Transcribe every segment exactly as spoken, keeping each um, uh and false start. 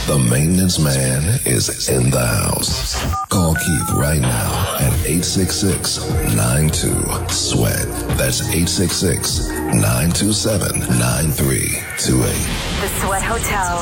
The maintenance man is in the house. Call Keith right now at eight six six, nine two, sweat. That's eight six six, nine two seven, nine three two eight. The Sweat Hotel.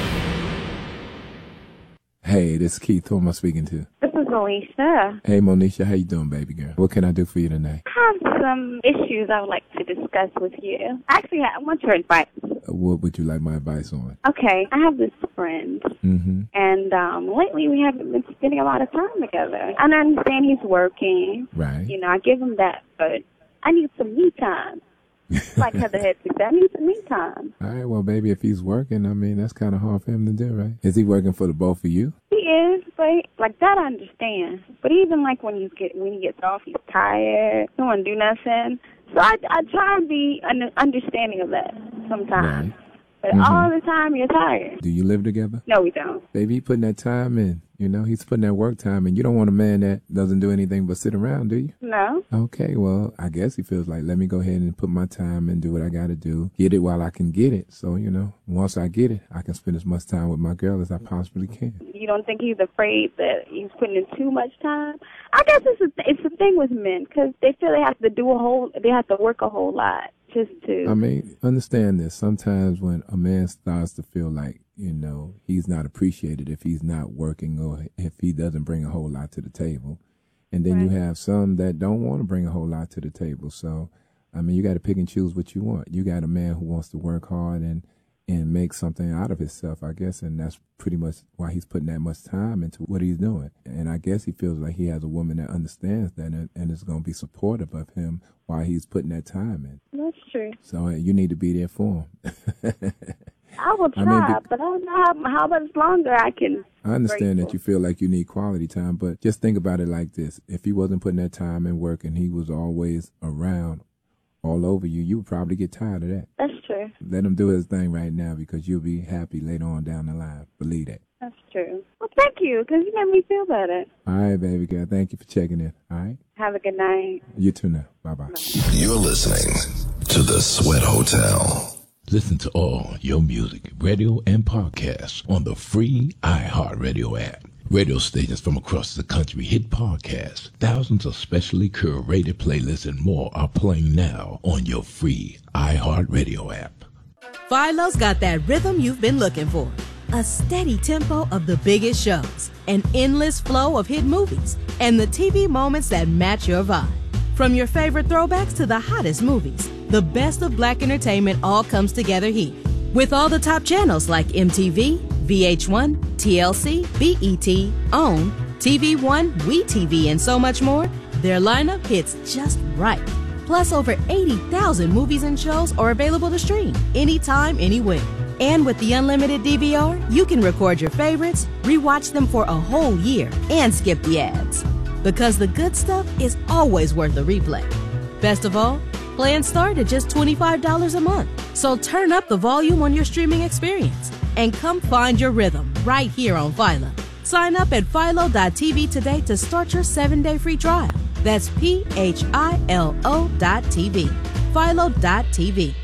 Hey, this is Keith. Who am I speaking to? This is Monisha. Hey, Monisha. How you doing, baby girl? What can I do for you tonight? I have some issues I would like to discuss with you. Actually, I want your advice. What would you like my advice on? Okay, I have this friend, Mm-hmm. and um, lately we haven't been spending a lot of time together. And I understand he's working. Right. You know, I give him that, but I need some me time. Like Heather Head said, I need some me time. All right, well, baby, if he's working, I mean, that's kind of hard for him to do, right? Is he working for the both of you? He is, but like that I understand. But even like when you get when he gets off, he's tired. Don't want to do nothing. So I, I try and be un- understanding of that sometimes. Right. But Mm-hmm. all the time you're tired. Do you live together? No, we don't. Baby, he putting that time in. You know, he's putting that work time in. You don't want a man that doesn't do anything but sit around, do you? No. Okay, well, I guess he feels like, let me go ahead and put my time and do what I got to do. Get it while I can get it. So, you know, once I get it, I can spend as much time with my girl as I possibly can. You don't think he's afraid that he's putting in too much time? I guess it's a, it's a thing with men because they feel they have to do a whole, they have to work a whole lot just to. I mean, understand this. Sometimes when a man starts to feel like, you know, he's not appreciated if he's not working or if he doesn't bring a whole lot to the table. And then Right. you have some that don't want to bring a whole lot to the table. So, I mean, you got to pick and choose what you want. You got a man who wants to work hard and, and make something out of himself, I guess. And that's pretty much why he's putting that much time into what he's doing. And I guess he feels like he has a woman that understands that and, and is going to be supportive of him while he's putting that time in. That's true. So uh, you need to be there for him. I will try, I mean, be- but I don't know how, how much longer I can. I understand grateful. that you feel like you need quality time, but just think about it like this. If he wasn't putting that time in work and he was always around all over you, you would probably get tired of that. That's true. Let him do his thing right now because you'll be happy later on down the line. Believe that. That's true. Well, thank you, because you made me feel better. All right, baby girl. Thank you for checking in. All right? Have a good night. You too now. Bye-bye. You're listening to The Sweat Hotel. Listen to all your music, radio, and podcasts on the free iHeartRadio app. Radio stations from across the country hit podcasts. Thousands of specially curated playlists and more are playing now on your free iHeartRadio app. Philo's got that rhythm you've been looking for. A steady tempo of the biggest shows, an endless flow of hit movies, and the T V moments that match your vibe. From your favorite throwbacks to the hottest movies, the best of black entertainment all comes together here. With all the top channels like M T V, V H one, T L C, B E T, OWN, T V One, WeTV, and so much more, their lineup hits just right. Plus, over eighty thousand movies and shows are available to stream anytime, anywhere. And with the unlimited D V R, you can record your favorites, rewatch them for a whole year, and skip the ads. Because the good stuff is always worth a replay. Best of all, plans start at just twenty-five dollars a month. So turn up the volume on your streaming experience and come find your rhythm right here on Philo. Sign up at philo dot t v today to start your seven-day free trial. That's P H I L O dot T V. philo dot t v.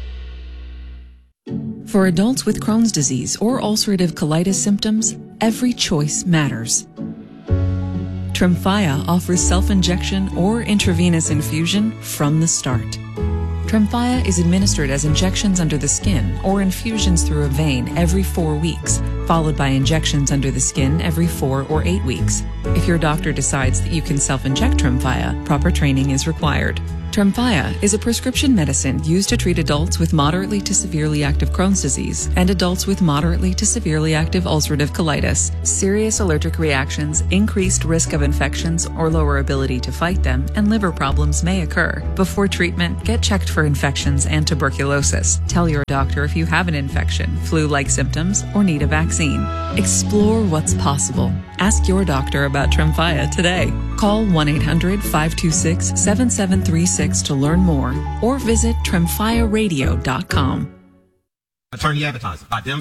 For adults with Crohn's disease or ulcerative colitis symptoms, every choice matters. Tremfya offers self-injection or intravenous infusion from the start. Tremfya is administered as injections under the skin or infusions through a vein every four weeks, followed by injections under the skin every four or eight weeks. If your doctor decides that you can self-inject Tremfya, proper training is required. Tremfya is a prescription medicine used to treat adults with moderately to severely active Crohn's disease and adults with moderately to severely active ulcerative colitis. Serious allergic reactions, increased risk of infections or lower ability to fight them, and liver problems may occur. Before treatment, get checked for infections and tuberculosis. Tell your doctor if you have an infection, flu-like symptoms, or need a vaccine. Explore what's possible. Ask your doctor about Tremfya today. Call one eight hundred five two six seven seven three six to learn more or visit tremfya radio dot com. Attorney advertising by them.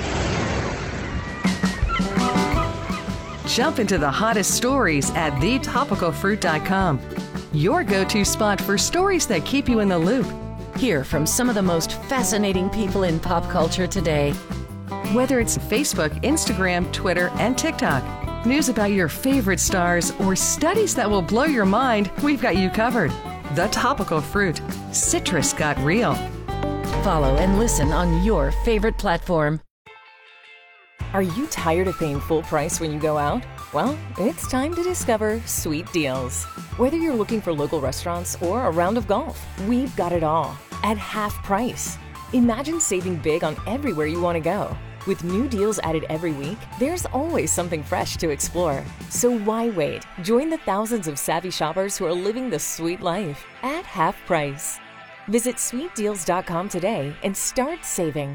Jump into the hottest stories at the topical fruit dot com. Your go-to spot for stories that keep you in the loop. Hear from some of the most fascinating people in pop culture today. Whether it's Facebook, Instagram, Twitter, and TikTok, news about your favorite stars, or studies that will blow your mind, we've got you covered. The Topical Fruit. Citrus got real. Follow and listen on your favorite platform. Are you tired of paying full price when you go out? Well, it's time to discover Sweet Deals. Whether you're looking for local restaurants or a round of golf, we've got it all at half price. Imagine saving big on everywhere you want to go. With new deals added every week, there's always something fresh to explore. So why wait? Join the thousands of savvy shoppers who are living the sweet life at half price. Visit sweet deals dot com today and start saving.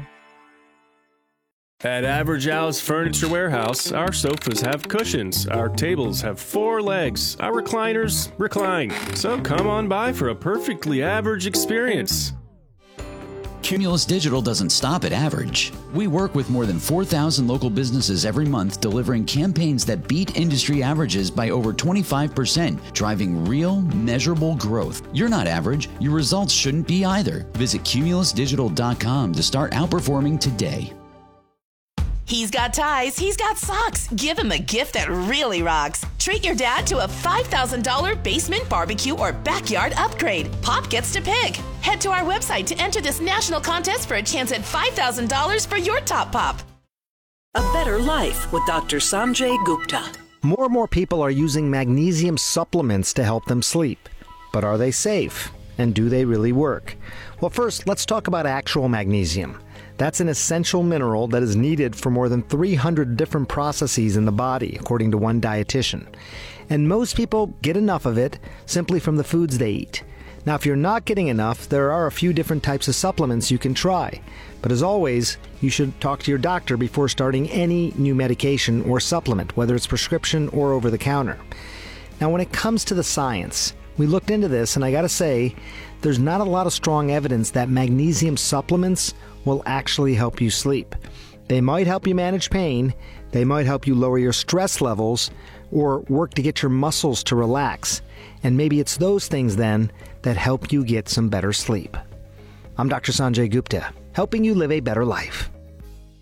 At Average Al's Furniture Warehouse, our sofas have cushions, our tables have four legs, our recliners recline. So come on by for a perfectly average experience. Cumulus Digital doesn't stop at average. We work with more than four thousand local businesses every month, delivering campaigns that beat industry averages by over twenty-five percent, driving real, measurable growth. You're not average. Your results shouldn't be either. Visit cumulus digital dot com to start outperforming today. He's got ties, he's got socks. Give him a gift that really rocks. Treat your dad to a five thousand dollars basement barbecue or backyard upgrade. Pop gets to pick. Head to our website to enter this national contest for a chance at five thousand dollars for your top pop. A Better Life with Doctor Sanjay Gupta. More and more people are using magnesium supplements to help them sleep. But are they safe? And do they really work? Well, first, let's talk about actual magnesium. That's an essential mineral that is needed for more than three hundred different processes in the body, according to one dietitian. And most people get enough of it simply from the foods they eat. Now, if you're not getting enough, there are a few different types of supplements you can try. But as always, you should talk to your doctor before starting any new medication or supplement, whether it's prescription or over the counter. Now, when it comes to the science, we looked into this, and I gotta say, there's not a lot of strong evidence that magnesium supplements will actually help you sleep. They might help you manage pain, they might help you lower your stress levels, or work to get your muscles to relax. And maybe it's those things then that help you get some better sleep. I'm Doctor Sanjay Gupta, helping you live a better life.